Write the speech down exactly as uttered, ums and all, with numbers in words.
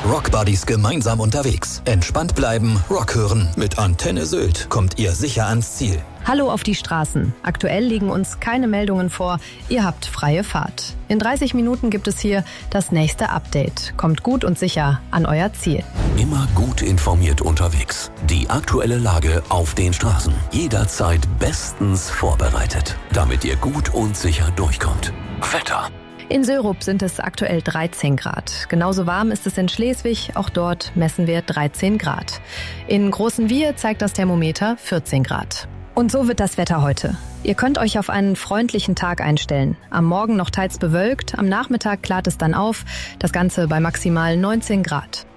Rockbuddies gemeinsam unterwegs. Entspannt bleiben, Rock hören. Mit Antenne Sylt kommt ihr sicher ans Ziel. Hallo auf die Straßen. Aktuell liegen uns keine Meldungen vor. Ihr habt freie Fahrt. In dreißig Minuten gibt es hier das nächste Update. Kommt gut und sicher an euer Ziel. Immer gut informiert unterwegs. Die aktuelle Lage auf den Straßen. Jederzeit bestens vorbereitet, damit ihr gut und sicher durchkommt. Wetter. In Sörup sind es aktuell dreizehn Grad. Genauso warm ist es in Schleswig. Auch dort messen wir dreizehn Grad. In Großenwiehe zeigt das Thermometer vierzehn Grad. Und so wird das Wetter heute. Ihr könnt euch auf einen freundlichen Tag einstellen. Am Morgen noch teils bewölkt, am Nachmittag klart es dann auf. Das Ganze bei maximal neunzehn Grad.